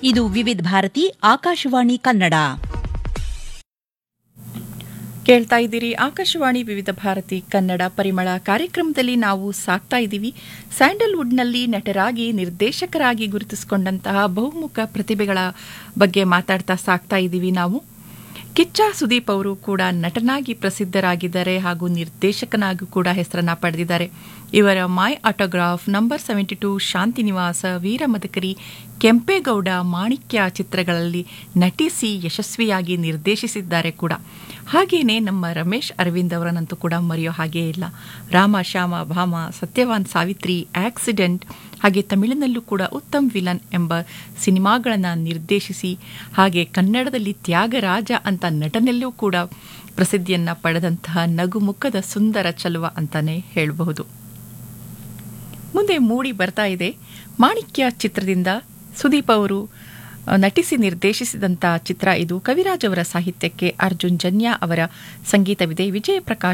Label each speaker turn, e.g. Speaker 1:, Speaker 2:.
Speaker 1: ಇದು ವಿವಿಧ ಭಾರತಿ ಆಕಾಶವಾಣಿ ಕನ್ನಡ.
Speaker 2: ಕೇಳ್ತಾ ಇದ್ದೀರಿ ಆಕಾಶವಾಣಿ ವಿವಿಧ ಭಾರತಿ ಕನ್ನಡ ಪರಿಮಳ ಕಾರ್ಯಕ್ರಮದಲ್ಲಿ ನಾವು ಸಾಕ್ತಾ ಇದ್ದೀವಿ. ಸ್ಯಾಂಡಲ್ವುಡ್ನಲ್ಲಿ ನಟರಾಗಿ ನಿರ್ದೇಶಕರಾಗಿ ಗುರುತಿಸಿಕೊಂಡಂತಹ ಬಹುಮುಖ ಪ್ರತಿಭೆಗಳ ಬಗ್ಗೆ ಮಾತಾಡ್ತಾ ಸಾಕ್ತಾ ಇದ್ದೀವಿ ನಾವು. ಕಿಚ್ಚ ಸುದೀಪ್ ಅವರು ಕೂಡ ನಟನಾಗಿ ಪ್ರಸಿದ್ಧರಾಗಿದ್ದಾರೆ ಹಾಗೂ ನಿರ್ದೇಶಕನಾಗಿ ಕೂಡ ಹೆಸರನ್ನ ಪಡೆದಿದ್ದಾರೆ. ಇವರ ಮೈ ಆಟೋಗ್ರಾಫ್, ನಂಬರ್ 72, ಶಾಂತಿನಿವಾಸ, ವೀರಮದಕರಿ, ಕೆಂಪೇಗೌಡ, ಮಾಣಿಕ್ಯ ಚಿತ್ರಗಳಲ್ಲಿ ನಟಿಸಿ ಯಶಸ್ವಿಯಾಗಿ ನಿರ್ದೇಶಿಸಿದ್ದಾರೆ ಕೂಡ. ಹಾಗೇನೆ ನಮ್ಮ ರಮೇಶ್ ಅರವಿಂದ್ ಅವರನ್ನಂತೂ ಕೂಡ ಮರೆಯೋ ಹಾಗೇ ಇಲ್ಲ. ರಾಮ, ಶ್ಯಾಮ, ಭಾಮ, ಸತ್ಯವಾನ್ ಸಾವಿತ್ರಿ, ಆಕ್ಸಿಡೆಂಟ್, ಹಾಗೆ ತಮಿಳಿನಲ್ಲೂ ಕೂಡ ಉತ್ತಮ್ ವಿಲನ್ ಎಂಬ ಸಿನಿಮಾಗಳನ್ನು ನಿರ್ದೇಶಿಸಿ, ಹಾಗೆ ಕನ್ನಡದಲ್ಲಿ ತ್ಯಾಗರಾಜ ಅಂತ ನಟನೆಲ್ಲೂ ಕೂಡ ಪ್ರಸಿದ್ಧಿಯನ್ನ ಪಡೆದಂತಹ ನಗುಮುಖದ ಸುಂದರ ಚಲುವ ಅಂತಾನೆ ಹೇಳಬಹುದು. ಮುಂದೆ ಮೂಡಿ ಬರ್ತಾ ಇದೆ ಮಾಣಿಕ್ಯ ಚಿತ್ರದಿಂದ ಸುದೀಪ್ ಅವರು ನಟಿಸಿ ನಿರ್ದೇಶಿಸಿದಂಥ ಚಿತ್ರ ಇದು. ಕವಿರಾಜ್ ಅವರ ಸಾಹಿತ್ಯಕ್ಕೆ ಅರ್ಜುನ್ ಜನ್ಯ ಅವರ ಸಂಗೀತವಿದೆ. ವಿಜಯ್ ಪ್ರಕಾಶ್